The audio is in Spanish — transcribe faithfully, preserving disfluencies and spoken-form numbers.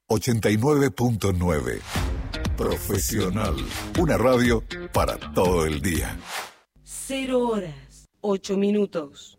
ochenta y nueve punto nueve. Profesional. Una radio para todo el día. Cero horas, ocho minutos.